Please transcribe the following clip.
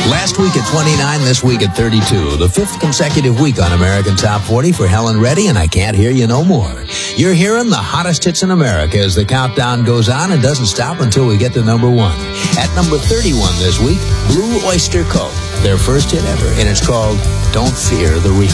Last week at 29, this week at 32. The fifth consecutive week on American Top 40 for Helen Reddy, and I Can't Hear You No More. You're hearing the hottest hits in America as the countdown goes on and doesn't stop until we get to number 1. At number 31 this week, Blue Oyster Cult, their first hit ever, and it's called Don't Fear the Reaper.